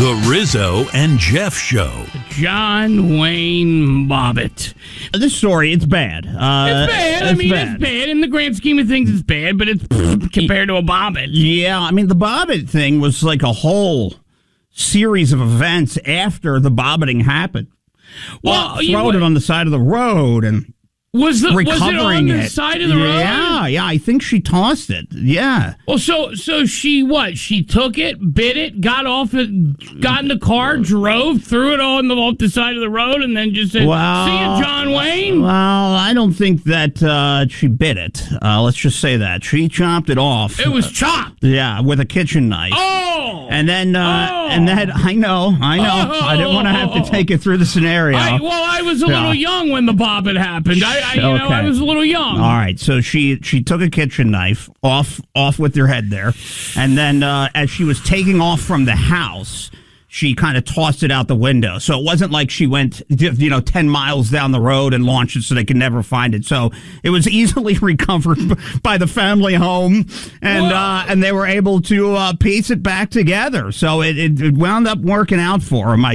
The Rizzo and Jeff Show. John Wayne Bobbitt. This story, it's bad. It's bad. It's bad. In the grand scheme of things, it's bad, but it's compared to a Bobbitt. Yeah, I mean, the Bobbitt thing was like a whole series of events after the Bobbiting happened. Well, throwing it on the side of the road and was it recovering on the side of the road? Yeah, I think she tossed it. Yeah. Well, so she what? She took it, bit it, got off it, got in the car, drove, threw it off the side of the road, and then just said, "See you, John Wayne." Well, I don't think that she bit it. Let's just say that she chopped it off. It was chopped. Yeah, with a kitchen knife. Oh. And then I know. I didn't want to have to take it through the scenario. I was a little young when the Bobbitt happened. I was a little young. All right, so she took a kitchen knife off with her head there, and then as she was taking off from the house, she kind of tossed it out the window. So it wasn't like she went 10 miles down the road and launched it so they could never find it. So it was easily recovered by the family home, and they were able to piece it back together. So it wound up working out for them, I